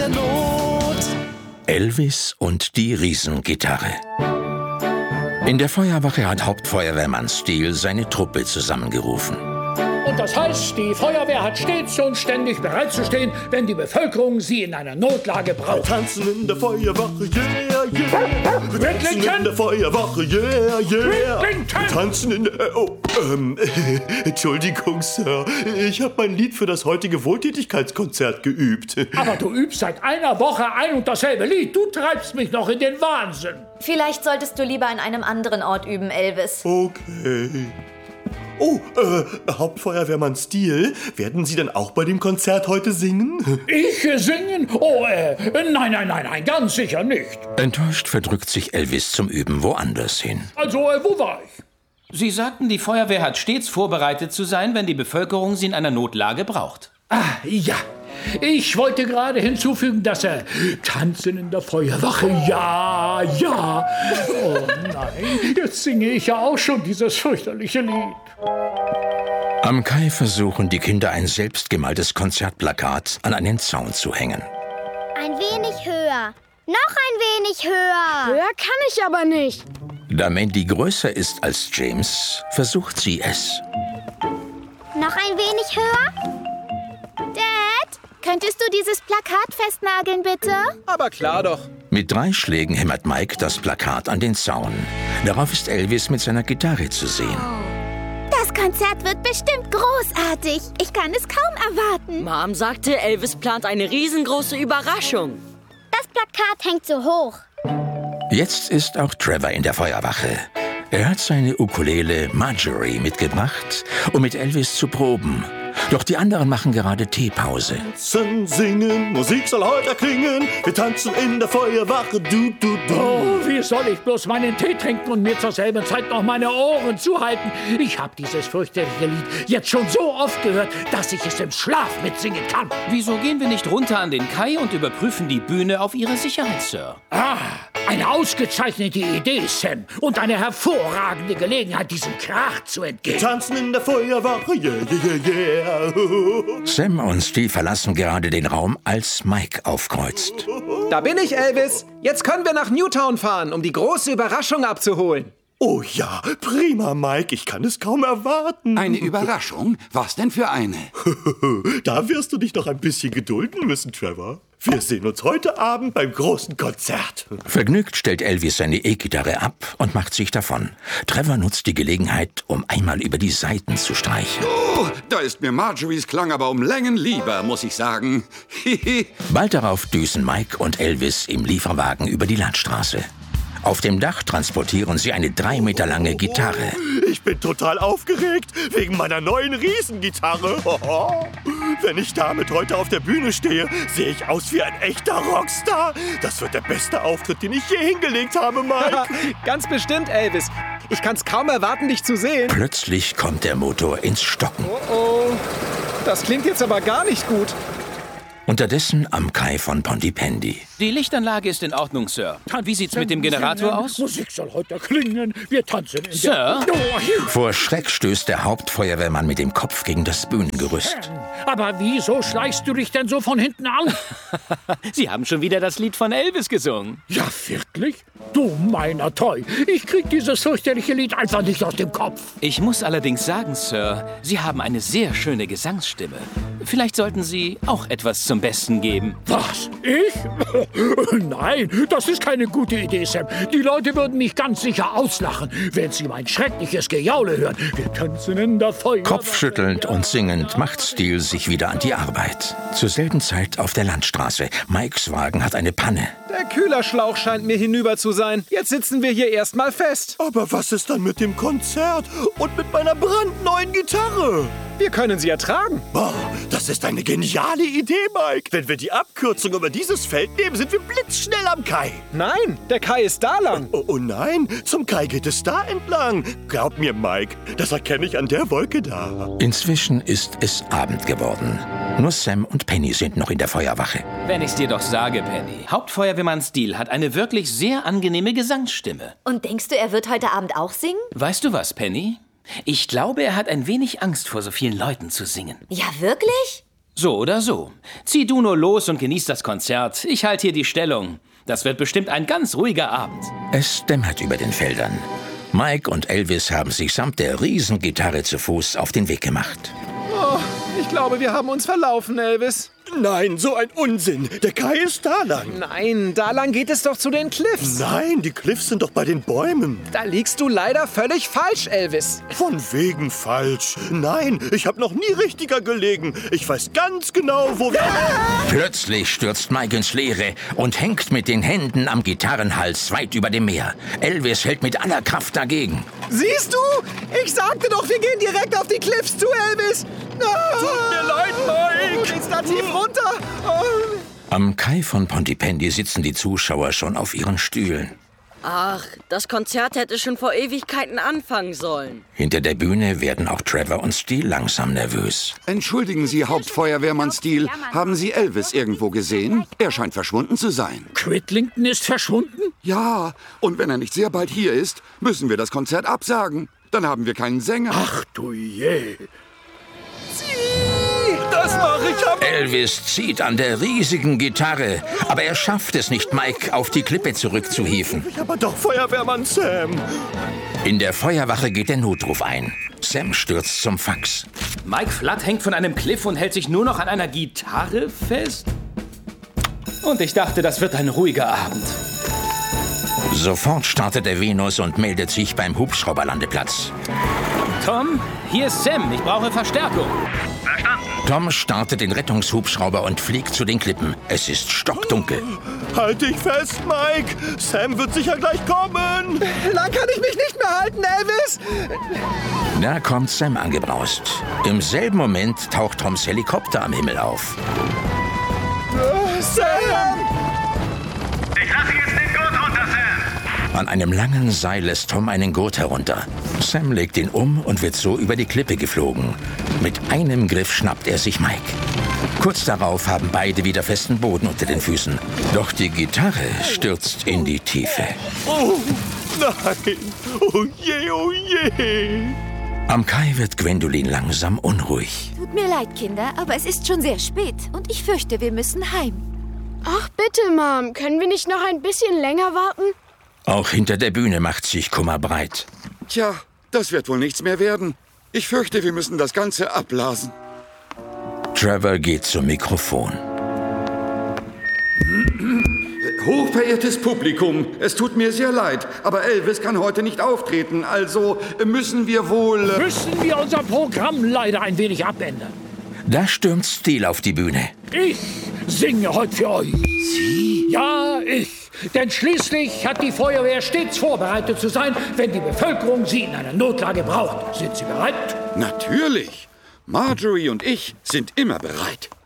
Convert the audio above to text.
der Not. Elvis und die Riesengitarre. In der Feuerwache hat Hauptfeuerwehrmann Steele seine Truppe zusammengerufen. Und das heißt, die Feuerwehr hat stets und ständig bereit zu stehen, wenn die Bevölkerung sie in einer Notlage braucht. Tanzen in der Feuerwache, yeah, yeah. Tanzen in der Feuerwache, yeah, yeah. Tanzen in der... Entschuldigung, Sir. Ich habe mein Lied für das heutige Wohltätigkeitskonzert geübt. Aber du übst seit einer Woche ein und dasselbe Lied. Du treibst mich noch in den Wahnsinn. Vielleicht solltest du lieber an einem anderen Ort üben, Elvis. Okay. Oh, Hauptfeuerwehrmann Steele, werden Sie dann auch bei dem Konzert heute singen? Ich singen? Oh, nein, ganz sicher nicht. Enttäuscht verdrückt sich Elvis zum Üben woanders hin. Also, wo war ich? Sie sagten, die Feuerwehr hat stets vorbereitet zu sein, wenn die Bevölkerung sie in einer Notlage braucht. Ah, ja. Ich wollte gerade hinzufügen, dass Tanzen in der Feuerwache, ja. Oh nein, jetzt singe ich ja auch schon dieses fürchterliche Lied. Am Kai versuchen die Kinder ein selbstgemaltes Konzertplakat an einen Zaun zu hängen. Ein wenig höher. Noch ein wenig höher. Höher kann ich aber nicht. Da Mandy größer ist als James, versucht sie es. Noch ein wenig höher? Dad, könntest du dieses Plakat festnageln, bitte? Aber klar doch. Mit 3 Schlägen hämmert Mike das Plakat an den Zaun. Darauf ist Elvis mit seiner Gitarre zu sehen. Das Konzert wird bestimmt großartig. Ich kann es kaum erwarten. Mom sagte, Elvis plant eine riesengroße Überraschung. Das Plakat hängt so hoch. Jetzt ist auch Trevor in der Feuerwache. Er hat seine Ukulele Marjorie mitgebracht, um mit Elvis zu proben. Doch die anderen machen gerade Teepause. Tanzen, singen, Musik soll heute klingen. Wir tanzen in der Feuerwache, du. Oh, wie soll ich bloß meinen Tee trinken und mir zur selben Zeit noch meine Ohren zuhalten? Ich habe dieses fürchterliche Lied jetzt schon so oft gehört, dass ich es im Schlaf mitsingen kann. Wieso gehen wir nicht runter an den Kai und überprüfen die Bühne auf ihre Sicherheit, Sir? Eine ausgezeichnete Idee, Sam. Und eine hervorragende Gelegenheit, diesem Krach zu entgehen. Tanzen in der Feuerwache, yeah. Sam und Steve verlassen gerade den Raum, als Mike aufkreuzt. Da bin ich, Elvis. Jetzt können wir nach Newtown fahren, um die große Überraschung abzuholen. Oh ja, prima, Mike. Ich kann es kaum erwarten. Eine Überraschung? Was denn für eine? Da wirst du dich noch ein bisschen gedulden müssen, Trevor. Wir sehen uns heute Abend beim großen Konzert. Vergnügt stellt Elvis seine E-Gitarre ab und macht sich davon. Trevor nutzt die Gelegenheit, um einmal über die Saiten zu streichen. Oh, da ist mir Marjories Klang aber um Längen lieber, muss ich sagen. Bald darauf düsen Mike und Elvis im Lieferwagen über die Landstraße. Auf dem Dach transportieren sie eine 3 Meter lange Gitarre. Ich bin total aufgeregt wegen meiner neuen Riesengitarre. Wenn ich damit heute auf der Bühne stehe, sehe ich aus wie ein echter Rockstar. Das wird der beste Auftritt, den ich je hingelegt habe, Mike. Ganz bestimmt, Elvis. Ich kann's kaum erwarten, dich zu sehen. Plötzlich kommt der Motor ins Stocken. Oh, das klingt jetzt aber gar nicht gut. Unterdessen am Kai von Pontypandy. Die Lichtanlage ist in Ordnung, Sir. Wie sieht's mit dem Generator aus? Musik soll heute klingen. Wir tanzen in Sir? Vor Schreck stößt der Hauptfeuerwehrmann mit dem Kopf gegen das Bühnengerüst. Aber wieso schleichst du dich denn so von hinten an? Sie haben schon wieder das Lied von Elvis gesungen. Ja, wirklich? Du meiner Toy. Ich krieg dieses fürchterliche Lied einfach nicht aus dem Kopf. Ich muss allerdings sagen, Sir, Sie haben eine sehr schöne Gesangsstimme. Vielleicht sollten Sie auch etwas zum Besten geben. Was? Ich? Nein, das ist keine gute Idee, Sam. Die Leute würden mich ganz sicher auslachen, wenn sie mein schreckliches Gejaule hören. Wir tanzen in der Feuer. Kopfschüttelnd und singend macht Steele sich wieder an die Arbeit. Zur selben Zeit auf der Landstraße. Mikes Wagen hat eine Panne. Der Kühlerschlauch scheint mir hinüber zu sein. Jetzt sitzen wir hier erstmal fest. Aber was ist dann mit dem Konzert und mit meiner brandneuen Gitarre? Wir können sie ertragen. Boah, das ist eine geniale Idee, Mike. Wenn wir die Abkürzung über dieses Feld nehmen, sind wir blitzschnell am Kai. Nein, der Kai ist da lang. Oh nein, zum Kai geht es da entlang. Glaub mir, Mike, das erkenne ich an der Wolke da. Inzwischen ist es Abend geworden. Nur Sam und Penny sind noch in der Feuerwache. Wenn ich's dir doch sage, Penny. Hauptfeuerwehrmann Steele hat eine wirklich sehr angenehme Gesangsstimme. Und denkst du, er wird heute Abend auch singen? Weißt du was, Penny? Ich glaube, er hat ein wenig Angst vor so vielen Leuten zu singen. Ja, wirklich? So oder so. Zieh du nur los und genieß das Konzert. Ich halte hier die Stellung. Das wird bestimmt ein ganz ruhiger Abend. Es dämmert über den Feldern. Mike und Elvis haben sich samt der Riesengitarre zu Fuß auf den Weg gemacht. Oh, ich glaube, wir haben uns verlaufen, Elvis. Nein, so ein Unsinn. Der Kai ist da lang. Nein, da lang geht es doch zu den Cliffs. Nein, die Cliffs sind doch bei den Bäumen. Da liegst du leider völlig falsch, Elvis. Von wegen falsch. Nein, ich habe noch nie richtiger gelegen. Ich weiß ganz genau, wo wir... Plötzlich stürzt Mike ins Leere und hängt mit den Händen am Gitarrenhals weit über dem Meer. Elvis hält mit aller Kraft dagegen. Siehst du? Ich sagte doch, wir gehen direkt auf die Cliffs zu, Elvis. Tut mir leid, Mike. Du gehst da tief runter. Am Kai von Pontypandy sitzen die Zuschauer schon auf ihren Stühlen. Ach, das Konzert hätte schon vor Ewigkeiten anfangen sollen. Hinter der Bühne werden auch Trevor und Steele langsam nervös. Entschuldigen Sie, Hauptfeuerwehrmann Steele, haben Sie Elvis irgendwo gesehen? Er scheint verschwunden zu sein. Cridlington ist verschwunden? Ja, und wenn er nicht sehr bald hier ist, müssen wir das Konzert absagen. Dann haben wir keinen Sänger. Ach du je. Das mache ich aber... Elvis zieht an der riesigen Gitarre, aber er schafft es nicht, Mike auf die Klippe zurückzuhieven. Ich aber doch Feuerwehrmann Sam. In der Feuerwache geht der Notruf ein. Sam stürzt zum Fax. Mike Flood hängt von einem Cliff und hält sich nur noch an einer Gitarre fest? Und ich dachte, das wird ein ruhiger Abend. Sofort startet der Venus und meldet sich beim Hubschrauberlandeplatz. Tom, hier ist Sam. Ich brauche Verstärkung. Tom startet den Rettungshubschrauber und fliegt zu den Klippen. Es ist stockdunkel. Halt dich fest, Mike. Sam wird sicher gleich kommen. Lang kann ich mich nicht mehr halten, Elvis. Da kommt Sam angebraust. Im selben Moment taucht Toms Helikopter am Himmel auf. Sam! Ich lasse jetzt den Gurt runter, Sam. An einem langen Seil lässt Tom einen Gurt herunter. Sam legt ihn um und wird so über die Klippe geflogen. Mit einem Griff schnappt er sich Mike. Kurz darauf haben beide wieder festen Boden unter den Füßen. Doch die Gitarre stürzt in die Tiefe. Oh, nein. Oh je, oh je. Am Kai wird Gwendolyn langsam unruhig. Tut mir leid, Kinder, aber es ist schon sehr spät und ich fürchte, wir müssen heim. Ach bitte, Mom, können wir nicht noch ein bisschen länger warten? Auch hinter der Bühne macht sich Kummer breit. Tja, das wird wohl nichts mehr werden. Ich fürchte, wir müssen das Ganze abblasen. Trevor geht zum Mikrofon. Hochverehrtes Publikum, es tut mir sehr leid, aber Elvis kann heute nicht auftreten, also müssen wir wohl... Müssen wir unser Programm leider ein wenig abändern. Da stürmt Steele auf die Bühne. Ich singe heute für euch. Sie? Ja, ich. Denn schließlich hat die Feuerwehr stets vorbereitet zu sein, wenn die Bevölkerung sie in einer Notlage braucht. Sind Sie bereit? Natürlich. Marjorie und ich sind immer bereit.